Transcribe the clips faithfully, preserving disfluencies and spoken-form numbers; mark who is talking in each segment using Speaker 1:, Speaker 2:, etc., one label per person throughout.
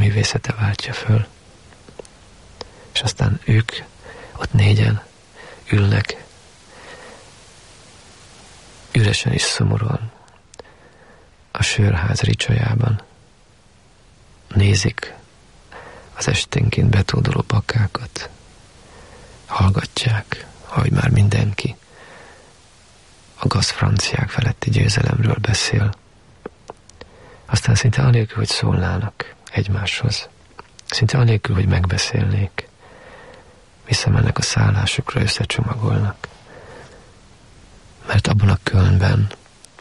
Speaker 1: művészete váltja föl. És aztán ők ott négyen ülnek, üresen és szomorúan a sörház ricsajában. Nézik az esténként betódoló bakákat, hallgatják, ahogy már mindenki a gazfranciák feletti győzelemről beszél. Aztán szinte anélkül, hogy szólnának egymáshoz, szinte anélkül, hogy megbeszélnék, visszamennek a szállásukra, összecsomagolnak. Mert abban a Kölnben,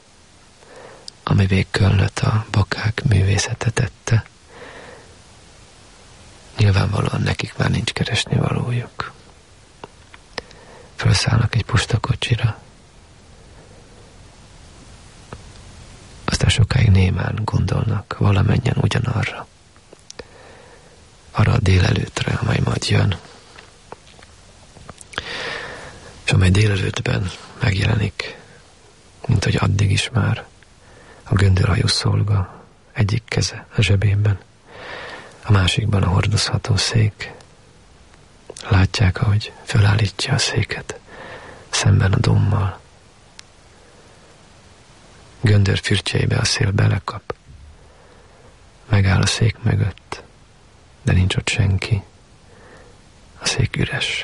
Speaker 1: amivé Kölnöt a bakák művészete tette, nyilvánvalóan nekik már nincs keresni valójuk. Felszállnak egy pustakocsira, aztán sokáig némán gondolnak valamennyien ugyanarra, arra a délelőtre, amely majd jön, és amely délelőttben megjelenik, mint hogy addig is már a göndörhajú szolga egyik keze a zsebében, a másikban a hordozható szék. Látják, ahogy fölállítja a széket szemben a dommal. Göndör fürtjeibe a szél belekap. Megáll a szék mögött, de nincs ott senki. A szék üres.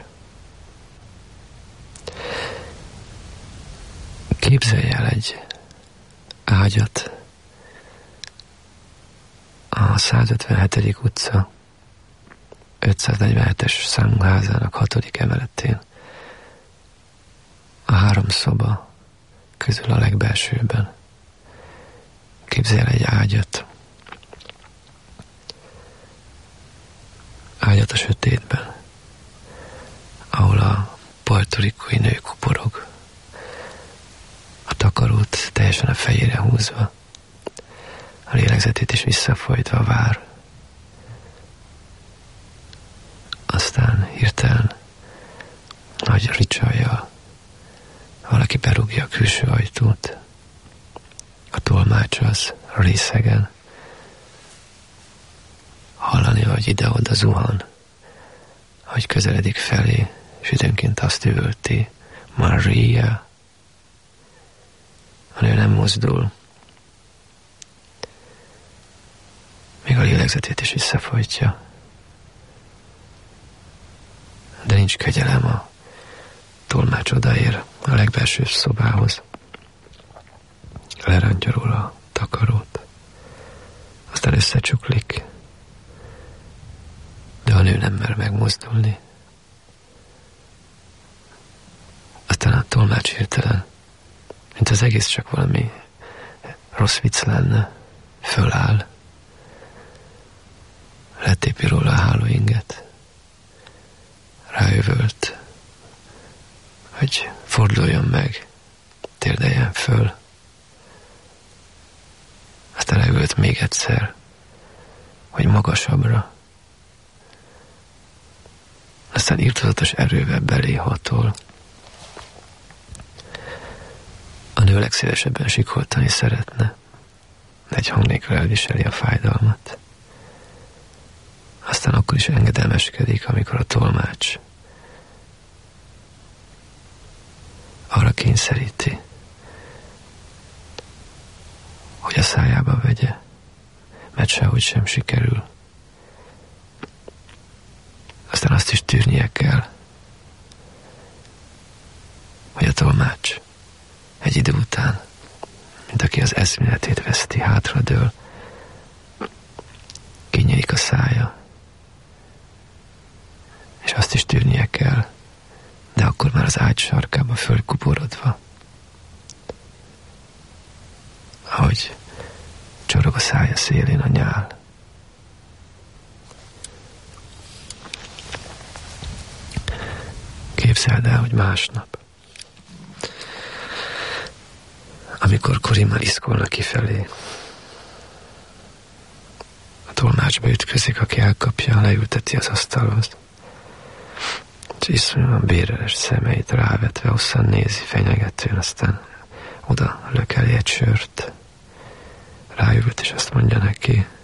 Speaker 1: Képzelj el egy ágyat a százötvenhetedik utca ötszáznegyvenhetes számú házának hatodik emeletén. A három szoba közül a legbelsőben. Képzelj el egy ágyat. Ágyat a sötétben, ahol a puertoricói nő kuporog, a takarót teljesen a fejére húzva, a lélegzetét is visszafolytva vár. Aztán hirtelen nagy ricsajjal valaki berúgja a külső ajtót. A tolmács az részegen. Hallani, hogy ide-oda zuhan, hogy közeledik felé, és időnként azt üvölti: Maria. A nő nem mozdul. Még a lélegzetét is visszafolytja. De nincs kegyelem, a tolmács odaér a legbelső szobához. Lerántja róla a takarót. Aztán összecsuklik. De a nő nem mer megmozdulni. Aztán a tolmács hirtelen, mint az egész csak valami rossz vicc lenne, föláll. Letépi róla a hálóinget. Rájövölt, hogy forduljon meg, térdeljen föl. Aztán leült még egyszer, hogy magasabbra. Aztán irtózatos erővel belé hatol. A nő legszívesebben sikoltani szeretne, de egy hang nélkül elviseli a fájdalmat. Aztán akkor is engedelmeskedik, amikor a tolmács arra kényszeríti, hogy a szájába vegye, mert sehogy sem sikerül. Aztán azt is tűrnie kell, hogy a tolmács egy idő után, mint aki az eszméletét veszti, hátradől, kinyílik a szája, és azt is tűrnie kell, de akkor már az ágy sarkába fölkuporodva, ahogy csorog a szája szélén a nyál. Képzeld el, hogy másnap, amikor Korimmel iszkolnak kifelé, a tolmácsba ütközik, aki elkapja, leülteti az asztalhoz, és iszonyúan béreles szemeit rávetve hosszan nézi fenyegetően, aztán oda lökeli egy sört, ráült, és azt mondja neki: